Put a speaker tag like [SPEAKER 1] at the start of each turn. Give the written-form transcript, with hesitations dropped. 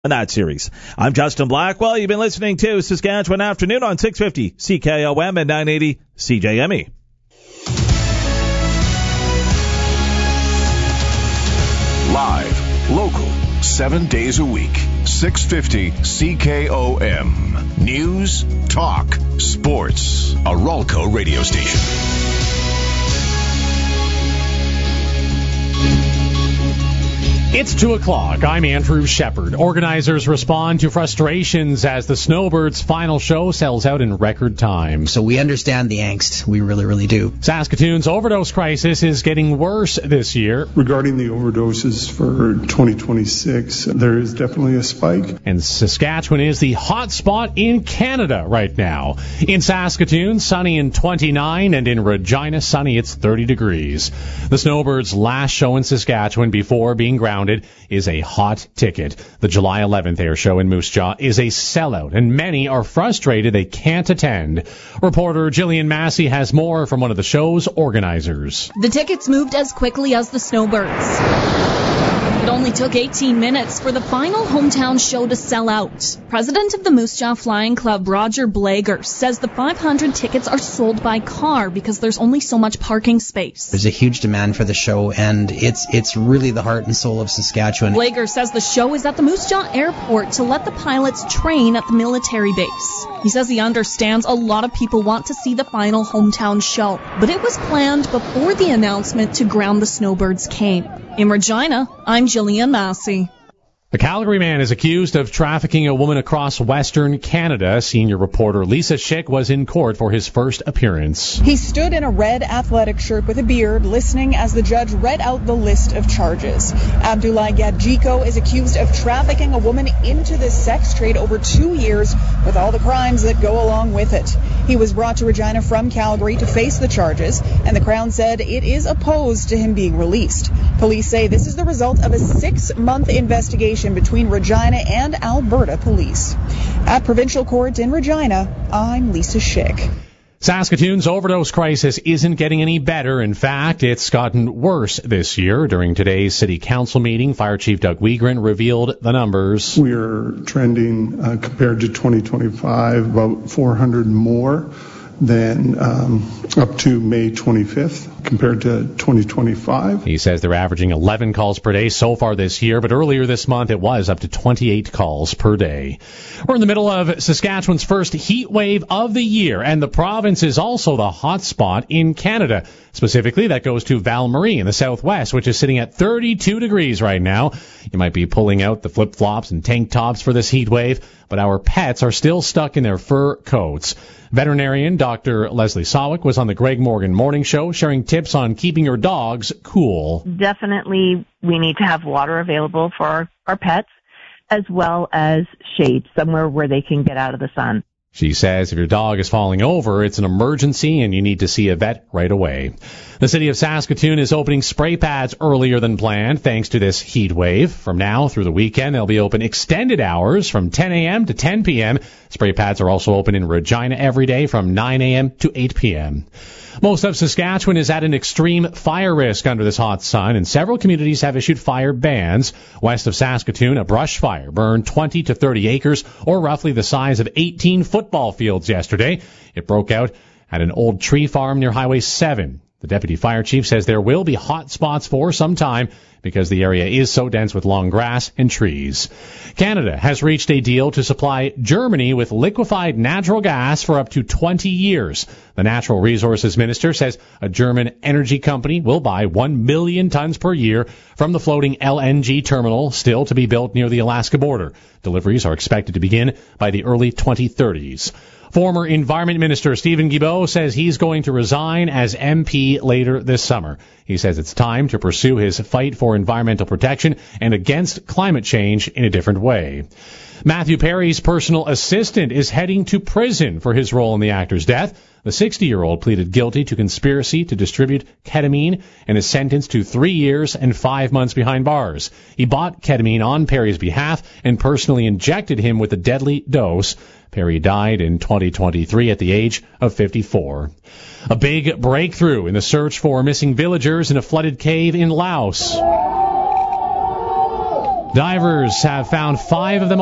[SPEAKER 1] in that series. I'm Justin Blackwell. You've been listening to Saskatchewan Afternoon on 650 CKOM and 980 CJME.
[SPEAKER 2] Live, local, 7 days a week. 650 CKOM. News, talk, sports. A Ralco radio station.
[SPEAKER 3] It's 2 o'clock. I'm Andrew Shepard. Organizers respond to frustrations as the Snowbirds' final show sells out in record time.
[SPEAKER 4] So we understand the angst. We really, really do.
[SPEAKER 3] Saskatoon's overdose crisis is getting worse this year.
[SPEAKER 5] Regarding the overdoses for 2026, there is definitely a spike.
[SPEAKER 3] And Saskatchewan is the hot spot in Canada right now. In Saskatoon, sunny and 29, and in Regina, sunny, it's 30 degrees. The Snowbirds' last show in Saskatchewan before being grounded is a hot ticket. The July 11th air show in Moose Jaw is a sellout, and many are frustrated they can't attend. Reporter Jillian Massey has more from one of the show's organizers.
[SPEAKER 6] The tickets moved as quickly as the Snowbirds. It only took 18 minutes for the final hometown show to sell out. President of the Moose Jaw Flying Club, Roger Blager, says the 500 tickets are sold by car because there's only so much parking space.
[SPEAKER 4] There's a huge demand for the show, and it's really the heart and soul of Saskatchewan.
[SPEAKER 6] Blager says the show is at the Moose Jaw Airport to let the pilots train at the military base. He says he understands a lot of people want to see the final hometown show, but it was planned before the announcement to ground the Snowbirds came. In Regina, I'm Jillian Massey.
[SPEAKER 3] A Calgary man is accused of trafficking a woman across Western Canada. Senior reporter Lisa Schick was in court for his first appearance.
[SPEAKER 7] He stood in a red athletic shirt with a beard, listening as the judge read out the list of charges. Abdullah Gadjiko is accused of trafficking a woman into the sex trade over 2 years, with all the crimes that go along with it. He was brought to Regina from Calgary to face the charges, and the Crown said it is opposed to him being released. Police say this is the result of a 6-month investigation between Regina and Alberta Police. At Provincial Court in Regina, I'm Lisa Schick.
[SPEAKER 3] Saskatoon's overdose crisis isn't getting any better. In fact, it's gotten worse this year. During today's City Council meeting, Fire Chief Doug Wiegren revealed the numbers.
[SPEAKER 5] We're trending, compared to 2025, about 400 more than up to May 25th compared to 2025.
[SPEAKER 3] He says they're averaging 11 calls per day so far this year, but earlier this month it was up to 28 calls per day. We're in the middle of Saskatchewan's first heat wave of the year, and the province is also the hot spot in Canada. Specifically, that goes to Val-Marie in the southwest, which is sitting at 32 degrees right now. You might be pulling out the flip-flops and tank tops for this heat wave, but our pets are still stuck in their fur coats. Veterinarian Dr. Leslie Sawick was on the Greg Morgan Morning Show sharing tips on keeping your dogs cool.
[SPEAKER 8] Definitely we need to have water available for our pets, as well as shade, somewhere where they can get out of the sun.
[SPEAKER 3] She says if your dog is falling over, it's an emergency and you need to see a vet right away. The city of Saskatoon is opening spray pads earlier than planned thanks to this heat wave. From now through the weekend, they'll be open extended hours from 10 a.m. to 10 p.m. Spray pads are also open in Regina every day from 9 a.m. to 8 p.m. Most of Saskatchewan is at an extreme fire risk under this hot sun, and several communities have issued fire bans. West of Saskatoon, a brush fire burned 20 to 30 acres, or roughly the size of 18 football fields yesterday. It broke out at an old tree farm near Highway 7. The deputy fire chief says there will be hot spots for some time because the area is so dense with long grass and trees. Canada has reached a deal to supply Germany with liquefied natural gas for up to 20 years. The Natural Resources Minister says a German energy company will buy 1 million tons per year from the floating LNG terminal still to be built near the Alaska border. Deliveries are expected to begin by the early 2030s. Former Environment Minister Stephen Guilbeault says he's going to resign as MP later this summer. He says it's time to pursue his fight for environmental protection and against climate change in a different way. Matthew Perry's personal assistant is heading to prison for his role in the actor's death. The 60-year-old pleaded guilty to conspiracy to distribute ketamine and is sentenced to 3 years and 5 months behind bars. He bought ketamine on Perry's behalf and personally injected him with a deadly dose. Perry died in 2023 at the age of 54. A big breakthrough in the search for missing villagers in a flooded cave in Laos. Divers have found 5 of them